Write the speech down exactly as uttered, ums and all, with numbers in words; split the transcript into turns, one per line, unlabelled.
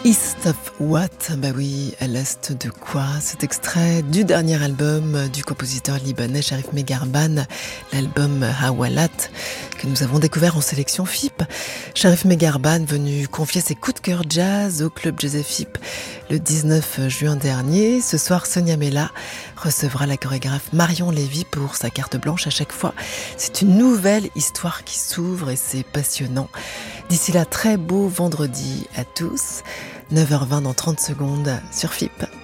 East of What? Bah oui, à l'est de quoi? Cet extrait du dernier album du compositeur libanais Sharif Megarban, l'album Hawalat, que nous avons découvert en sélection F I P. Sharif Megarban venu confier ses coups de cœur jazz au club Jazz F I P le dix-neuf juin dernier. Ce soir, Sonia Mella recevra la chorégraphe Marion Lévy pour sa carte blanche. À chaque fois, c'est une nouvelle histoire qui s'ouvre et c'est passionnant. D'ici là, très beau vendredi à tous. neuf heures vingt dans trente secondes sur F I P.